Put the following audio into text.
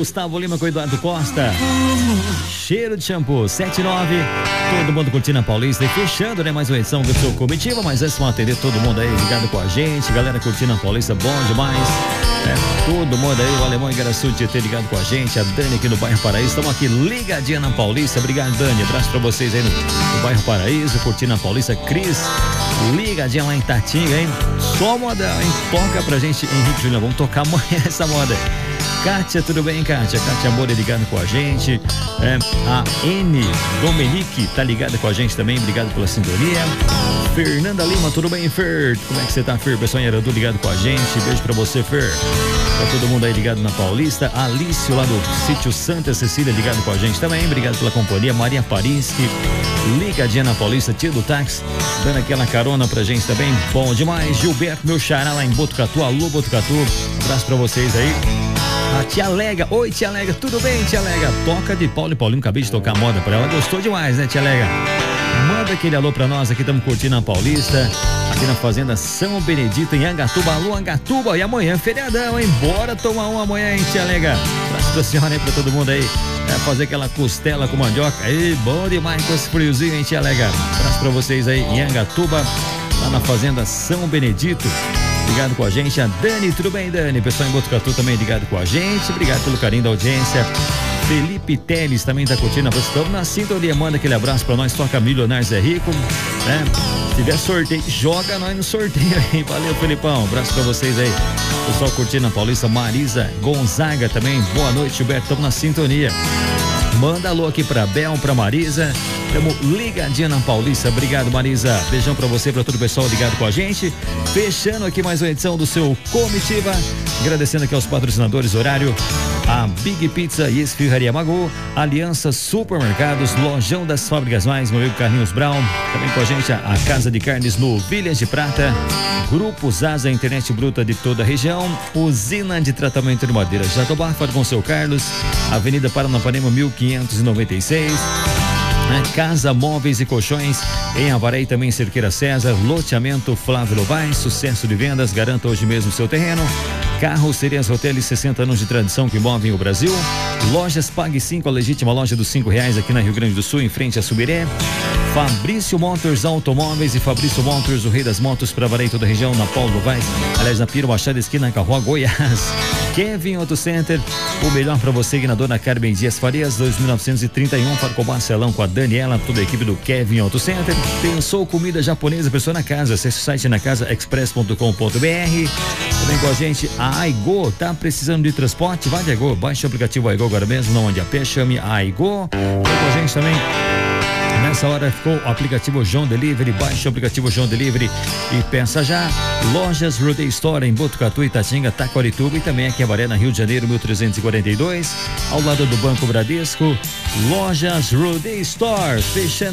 Gustavo Lima com Eduardo Costa. Cheiro de shampoo, 79. Todo mundo curtindo a Paulista e fechando, né? Mais uma edição do seu Comitiva, mas antes vamos atender todo mundo aí ligado com a gente. Galera curtindo a Paulista, bom demais. Todo mundo aí, o Alemão em Garaçu de ter ligado com a gente. A Dani aqui no bairro Paraíso. Estamos aqui ligadinha na Paulista. Obrigado, Dani. Abraço pra vocês aí no bairro Paraíso, curtindo a Paulista. Cris, ligadinha lá em Tatinga, hein? Só modão, hein? Toca pra gente, Henrique Júnior. Vamos tocar amanhã essa moda. Kátia, tudo bem, Kátia? Kátia Moura ligando com a gente. A N Domenique tá ligada com a gente também. Obrigado pela sintonia. Fernanda Lima, tudo bem, Fer? Como é que você tá, Fer? Pessoal em Aradu ligado com a gente. Beijo pra você, Fer. Tá todo mundo aí ligado na Paulista. Alício lá do sítio Santa Cecília ligado com a gente também. Obrigado pela companhia. Maria Parinski, ligadinha na Paulista. Tia do táxi, dando aquela carona pra gente também. Bom demais. Gilberto, meu xará lá em Botucatu. Alô, Botucatu. Abraço pra vocês aí. A tia Lega, oi tia Lega, tudo bem tia Lega? Toca de Paulo e Paulinho, acabei de tocar moda pra ela, gostou demais, né tia Lega? Manda aquele alô pra nós, aqui estamos curtindo a Paulista, aqui na Fazenda São Benedito, em Angatuba. Alô Angatuba, e amanhã feriadão, hein? Bora tomar um amanhã, hein tia Lega? Abraço pra senhora aí, pra todo mundo aí, fazer aquela costela com mandioca, aí bom demais com esse friozinho, hein tia Lega? Abraço pra vocês aí em Angatuba, lá na Fazenda São Benedito. Ligado com a gente, a Dani, tudo bem, Dani? Pessoal em Botucatu também ligado com a gente, obrigado pelo carinho da audiência. Felipe Teles também tá curtindo, estamos na sintonia, manda aquele abraço pra nós, toca Milionários é Rico, né? Se tiver sorteio, joga nós no sorteio aí, valeu Felipão, abraço pra vocês aí. Pessoal curtindo a Paulista, Marisa Gonzaga também, boa noite, Gilberto, estamos na sintonia. Manda alô aqui pra Bel, pra Marisa. Estamos ligadinha na Paulista. Obrigado, Marisa. Beijão pra você, pra todo o pessoal ligado com a gente. Fechando aqui mais uma edição do seu Comitiva. Agradecendo aqui aos patrocinadores horário. A Big Pizza e Esfirraria Magu, Aliança Supermercados, Lojão das Fábricas Mais, meu amigo Carlinhos Brown. Também com a gente a Casa de Carnes no Vilhas de Prata. Grupo Zaza, internet bruta de toda a região. Usina de Tratamento de Madeira Jatobá, fala com o seu Carlos. Avenida Paranapanema 1596. Casa Móveis e Colchões em Avaré, também Cerqueira César. Loteamento Flávio Novaes, sucesso de vendas, garanta hoje mesmo seu terreno. Carrocerias Hotéis, 60 anos de tradição que movem o Brasil. Lojas Pague 5, a legítima loja dos R$5 aqui na Rio Grande do Sul, em frente a Subiré. Fabrício Motors Automóveis e Fabrício Motors, o rei das motos, para Avaré e toda a região, na Paulo Novaes, aliás, na Piro Machado, esquina Carroa, Goiás. Kevin Auto Center, o melhor para você aqui na Dona Carmen Dias Farias, 2931, para o Barcelão com a Daniela, toda a equipe do Kevin Auto Center. Pensou comida japonesa, pessoa na casa, acesse o site nacasaexpress.com.br. Também com a gente a Aigo, tá precisando de transporte? Vai de Aigo, baixe o aplicativo Aigo agora mesmo, não ande a pé, chame a Aigo. Também com a gente também. Nessa hora ficou o aplicativo João Delivery, baixe o aplicativo João Delivery e peça já. Lojas Roday Store em Botucatu, Itatinga, Taquarituba e também aqui em Avaré, na Rio de Janeiro, 1342, ao lado do Banco Bradesco. Lojas Roday Store, fechando